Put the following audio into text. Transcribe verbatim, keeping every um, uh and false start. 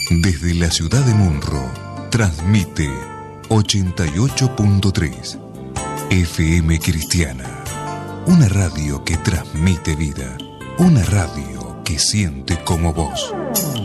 Desde la ciudad de Munro, transmite ochenta y ocho punto tres F M Cristiana. Una radio que transmite vida. Una radio que siente como vos.